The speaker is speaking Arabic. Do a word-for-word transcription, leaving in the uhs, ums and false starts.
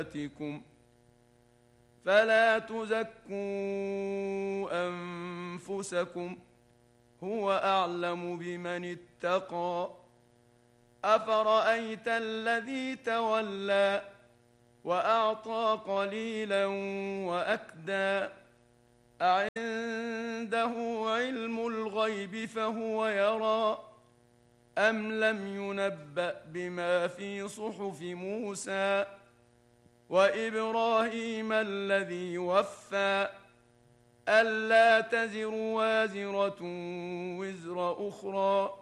أنفسكم فلا تزكوا أنفسكم هو أعلم بمن اتقى. أفرأيت الذي تولى وأعطى قليلا وأكدى أعنده علم الغيب فهو يرى أم لم ينبأ بما في صحف موسى وإبراهيم الذي وفى ألا تزر وازرة وزر أخرى